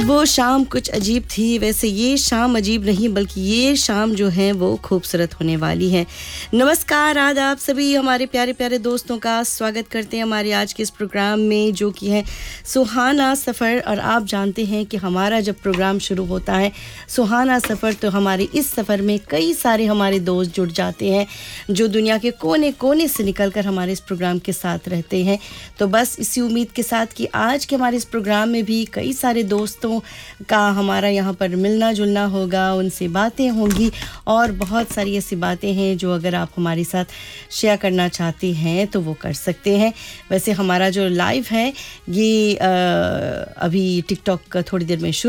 वो शाम कुछ अजीब थी, वैसे ये शाम अजीब नहीं बल्कि ये शाम जो है वो खूबसूरत होने वाली है। नमस्कार, आदाब सभी हमारे प्यारे प्यारे दोस्तों का स्वागत करते हैं हमारे आज के इस प्रोग्राम में जो कि है सुहाना सफ़र। और आप जानते हैं कि हमारा जब प्रोग्राम शुरू होता है सुहाना सफ़र तो हमारे इस सफ़र में कई सारे हमारे दोस्त जुड़ जाते हैं जो दुनिया के कोने कोने से निकलकर हमारे इस प्रोग्राम के साथ रहते हैं। तो बस इसी उम्मीद के साथ कि आज के हमारे इस प्रोग्राम में भी कई सारे दोस्तों का हमारा यहाँ पर मिलना जुलना होगा, उनसे बातें होंगी और बहुत सारी ऐसी बातें हैं जो अगर आप हमारे साथ शेयर करना चाहते हैं तो वो कर सकते हैं। वैसे हमारा जो लाइव है ये अभी टिकटॉक थोड़ी देर में शुरू